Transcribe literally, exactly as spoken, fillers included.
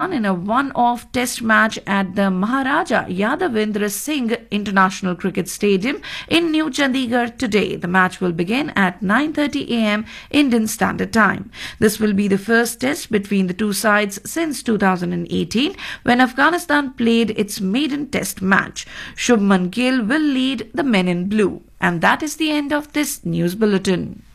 Afghanistan in a one-off test match at the Maharaja Yadavendra Singh International Cricket Stadium in New Chandigarh today. The match will begin at nine thirty a m Indian Standard Time. This will be the first test between the two sides since two thousand eighteen, when Afghanistan played its maiden test match. Shubman Gill will lead the men in blue. And that is the end of this news bulletin.